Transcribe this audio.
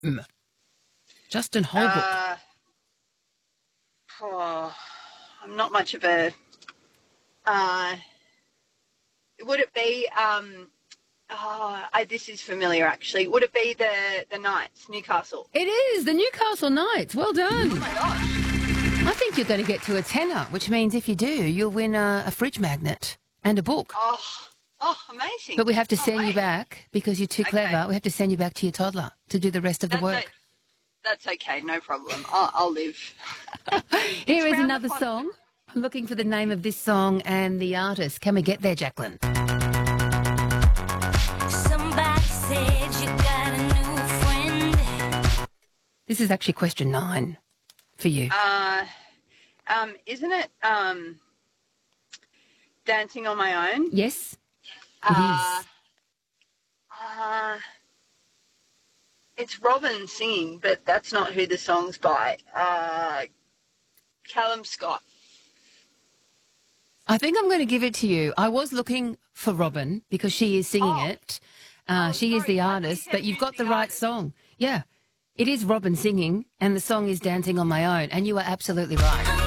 Justin Holbrook. I'm not much of a. Would it be? This is familiar actually. Would it be the Knights, Newcastle? It is the Newcastle Knights. Well done. Oh my gosh! I think you're going to get to a tenner, which means if you do, you'll win a fridge magnet and a book. Oh, amazing! But we have to send you back because you're too clever. We have to send you back to your toddler to do the rest of the work. That's okay, no problem. I'll live. Here is another song. I'm looking for the name of this song and the artist. Can we get there, Jacqueline? Somebody said you got a new friend. This is actually question 9 for you. Isn't it Dancing on My Own? Yes, it is. It's Robin singing, but that's not who the song's by. Callum Scott. I think I'm going to give it to you. I was looking for Robin because she is singing it. She is the artist, but you've got the right song. Yeah, it is Robin singing, and the song is Dancing on My Own, and you are absolutely right.